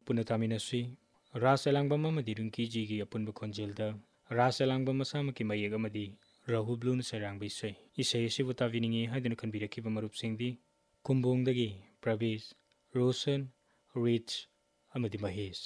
पुनः तामिनसी रास एलांगबम अमदी रुंकी की अपुनब खोंजेलदा रास एलांगबम मसामकी मयेग अमदी राहुल ब्लून सैरांग इसै असिबु ताबिनिंगे हाइदुन खनबिरखिबा मरुपसिंगदी कुंबोंगदगी प्रवेश रोशन रिच अमदी महेश